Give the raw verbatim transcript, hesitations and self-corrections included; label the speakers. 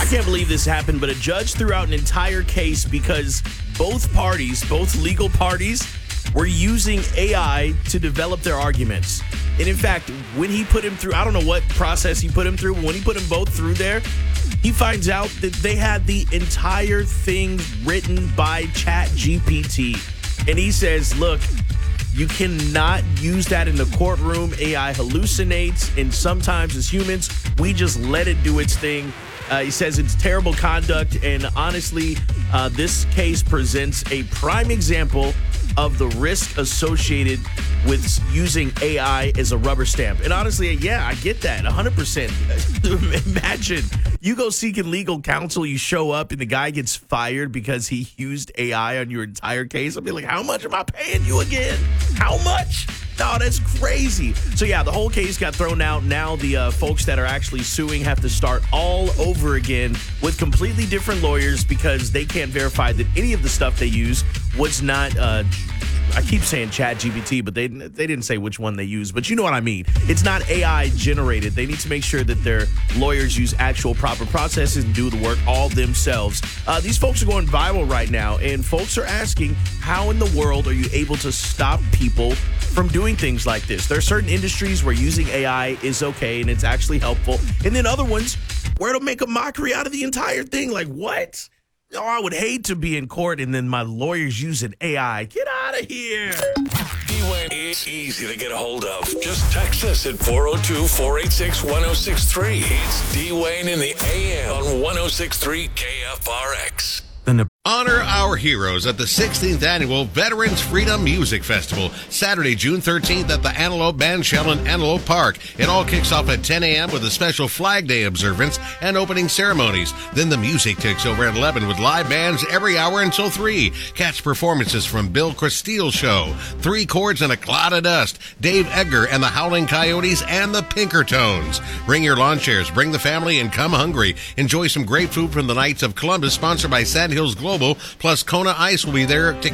Speaker 1: can't believe this happened, but a judge threw out an entire case because both parties, both legal parties, were using A I to develop their arguments. And in fact, when he put him through, I don't know what process he put him through, but when he put them both through there, he finds out that they had the entire thing written by ChatGPT. And he says, look, you cannot use that in the courtroom. A I hallucinates, and sometimes as humans, we just let it do its thing. Uh, he says it's terrible conduct, and honestly, uh, this case presents a prime example of the risk associated with using A I as a rubber stamp. And honestly, yeah, I get that, one hundred percent. Imagine you go seeking legal counsel, you show up, and the guy gets fired because he used A I on your entire case. I'll be like, how much am I paying you again? How much? No, that's crazy. So, yeah, the whole case got thrown out. Now the uh, folks that are actually suing have to start all over again with completely different lawyers because they can't verify that any of the stuff they use was not, uh, I keep saying ChatGPT, but they they didn't say which one they use. But you know what I mean. It's not A I generated. They need to make sure that their lawyers use actual proper processes and do the work all themselves. Uh, these folks are going viral right now, and folks are asking, how in the world are you able to stop people from doing things like this? There are certain industries where using A I is okay and it's actually helpful, and then other ones where it'll make a mockery out of the entire thing. Like, what? Oh, I would hate to be in court and then my lawyer's using A I. Get out of here.
Speaker 2: D-Wayne is easy to get a hold of. Just text us at four oh two, four eight six, one oh six three. It's D-Wayne in the A M on one oh six point three K F R X.
Speaker 3: Honor our heroes at the sixteenth Annual Veterans Freedom Music Festival, Saturday, June thirteenth at the Antelope Bandshell in Antelope Park. It all kicks off at ten a.m. with a special Flag Day observance and opening ceremonies. Then the music takes over at eleven with live bands every hour until three. Catch performances from Bill Cristile Show, Three Chords and a Cloud of Dust, Dave Edgar and the Howling Coyotes, and the Pinkertones. Bring your lawn chairs, bring the family, and come hungry. Enjoy some great food from the Knights of Columbus, sponsored by Sand Hills Global. Plus, Kona Ice will be there to